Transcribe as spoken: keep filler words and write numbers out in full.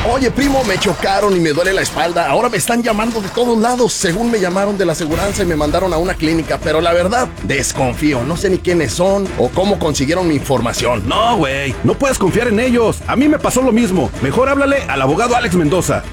Oye, primo, me chocaron y me duele la espalda. Ahora me están llamando de todos lados. Según me llamaron de la aseguranza y me mandaron a una clínica. Pero la verdad, desconfío. No sé ni quiénes son o cómo consiguieron mi información. No, güey, no puedes confiar en ellos. A mí me pasó lo mismo. Mejor háblale al abogado Alex Mendoza.